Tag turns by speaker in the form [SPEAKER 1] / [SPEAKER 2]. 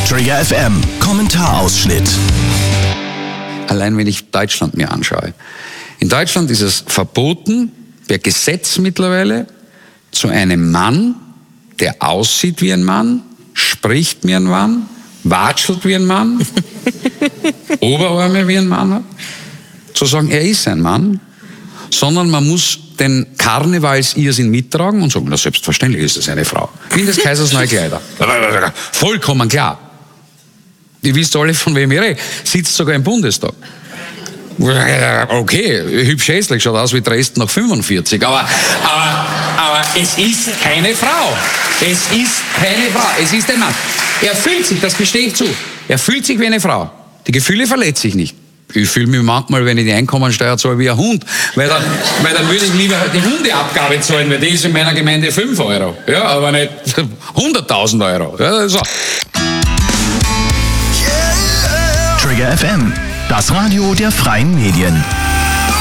[SPEAKER 1] Trigger FM Kommentarausschnitt.
[SPEAKER 2] Allein wenn ich Deutschland mir anschaue. In Deutschland ist es verboten, per Gesetz mittlerweile, zu einem Mann, der aussieht wie ein Mann, spricht wie ein Mann, watschelt wie ein Mann, Oberarme wie ein Mann hat, zu sagen, er ist ein Mann, sondern man muss den Karnevalsirrsinn mittragen und sagen, na selbstverständlich ist es eine Frau. Wie in des Kaisers neue Kleider. Vollkommen klar. Ihr wisst alle, von wem ich rede. Sitzt sogar im Bundestag. Okay, hübsch hässlich, schaut aus wie Dresden nach 45, aber es ist keine Frau. Es ist keine Frau, es ist ein Mann. Er fühlt sich, das gestehe ich zu, er fühlt sich wie eine Frau. Die Gefühle verletze ich nicht. Ich fühle mich manchmal, wenn ich die Einkommensteuer zahle, wie ein Hund, weil dann würde ich lieber die Hundeabgabe zahlen, weil die ist in meiner Gemeinde 5 Euro, ja, aber nicht 100.000 Euro. Ja, so.
[SPEAKER 1] Trigger FM, das Radio der freien Medien.